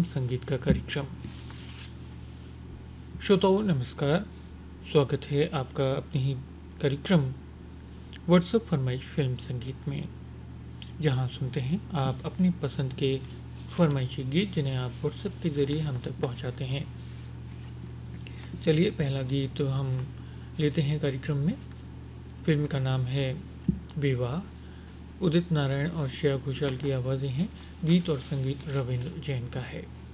संगीत का कार्यक्रम। श्रोताओं नमस्कार, स्वागत है आपका अपने ही कार्यक्रम व्हाट्सएप फरमाइश फिल्म संगीत में, जहां सुनते हैं आप अपनी पसंद के फरमाइशी गीत जिन्हें आप व्हाट्सएप के ज़रिए हम तक पहुंचाते हैं। चलिए पहला गीत तो हम लेते हैं कार्यक्रम में। फिल्म का नाम है विवाह। उदित नारायण और श्रेया घोषाल की आवाज़ें हैं। गीत और संगीत रविंद्र जैन का है।